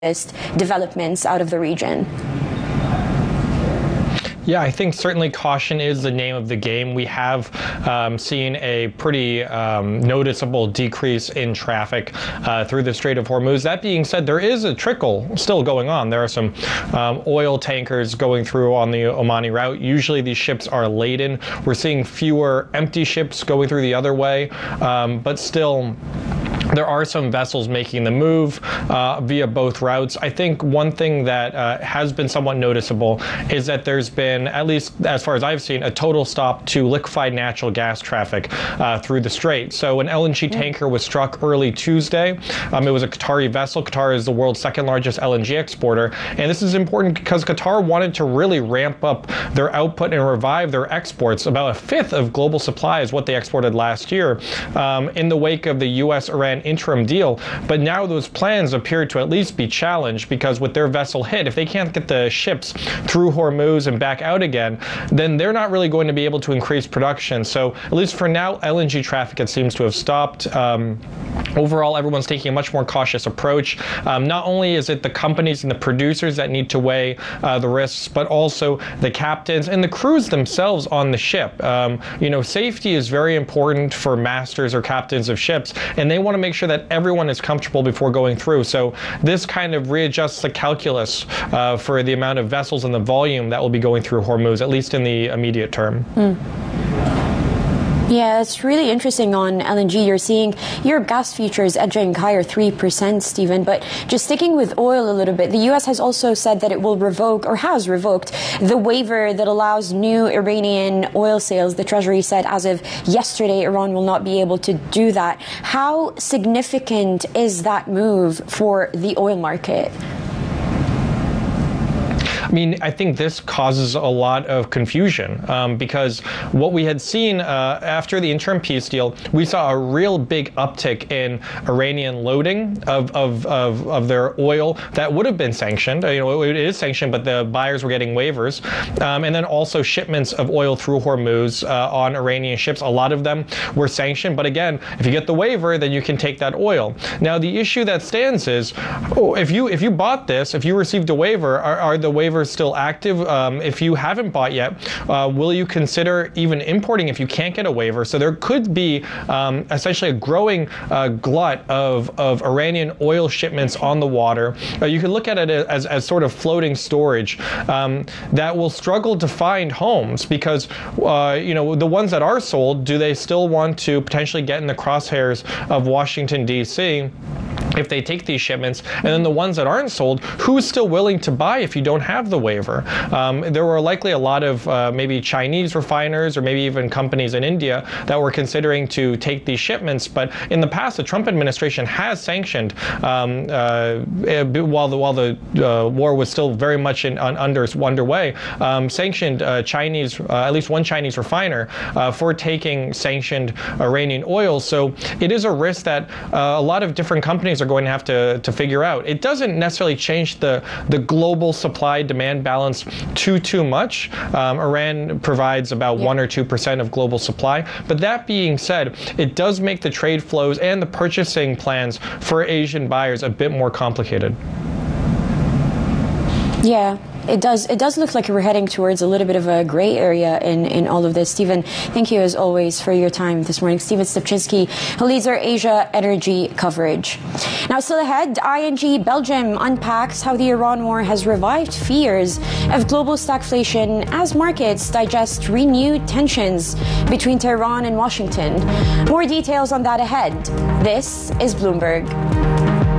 developments out of the region? Yeah, I think certainly caution is the name of the game. We have seen a pretty noticeable decrease in traffic through the Strait of Hormuz. That being said, there is a trickle still going on. There are some oil tankers going through on the Omani route. Usually these ships are laden. We're seeing fewer empty ships going through the other way, but still, there are some vessels making the move via both routes. I think one thing that has been somewhat noticeable is that there's been, at least as far as I've seen, a total stop to liquefied natural gas traffic through the strait. So an LNG tanker was struck early Tuesday. It was a Qatari vessel. Qatar is the world's second largest LNG exporter. And this is important because Qatar wanted to really ramp up their output and revive their exports. About a fifth of global supply is what they exported last year in the wake of the U.S.-Iran interim deal. But now those plans appear to at least be challenged because with their vessel hit, if they can't get the ships through Hormuz and back out again, then they're not really going to be able to increase production. So at least for now, LNG traffic, it seems to have stopped. Overall, everyone's taking a much more cautious approach. Not only is it the companies and the producers that need to weigh the risks, but also the captains and the crews themselves on the ship. Safety is very important for masters or captains of ships, and they want to make sure that everyone is comfortable before going through. So this kind of readjusts the calculus for the amount of vessels and the volume that will be going through Hormuz, at least in the immediate term. Yeah, it's really interesting on LNG. You're seeing Europe gas futures edging higher 3%, Stephen. But just sticking with oil a little bit, the U.S. has also said that it will revoke, or has revoked, the waiver that allows new Iranian oil sales. The Treasury said as of yesterday, Iran will not be able to do that. How significant is that move for the oil market? I mean, I think this causes a lot of confusion because what we had seen after the interim peace deal, we saw a real big uptick in Iranian loading of their oil that would have been sanctioned. It is sanctioned, but the buyers were getting waivers. And then also shipments of oil through Hormuz on Iranian ships. A lot of them were sanctioned. But again, if you get the waiver, then you can take that oil. Now, the issue that stands is, if you bought this, if you received a waiver, are the waivers still active? If you haven't bought yet, will you consider even importing if you can't get a waiver? So there could be essentially a growing glut of Iranian oil shipments on the water. You could look at it as sort of floating storage that will struggle to find homes because the ones that are sold, do they still want to potentially get in the crosshairs of Washington, D.C.? if they take these shipments? And then the ones that aren't sold, who's still willing to buy if you don't have the waiver? There were likely a lot of maybe Chinese refiners or maybe even companies in India that were considering to take these shipments. But in the past, the Trump administration has sanctioned, while the war was still very much underway, sanctioned Chinese, at least one Chinese refiner, for taking sanctioned Iranian oil. So it is a risk that a lot of different companies are going to have to figure out. It doesn't necessarily change the global supply-demand balance too much. Iran provides about 1 or 2% of global supply. But that being said, it does make the trade flows and the purchasing plans for Asian buyers a bit more complicated. Yeah. It does look like we're heading towards a little bit of a gray area in all of this. Stephen, thank you as always for your time this morning. Stephen Stupczynski, who leads our Asia energy coverage. Now, still ahead, ING Belgium unpacks how the Iran war has revived fears of global stagflation as markets digest renewed tensions between Tehran and Washington. More details on that ahead. This is Bloomberg.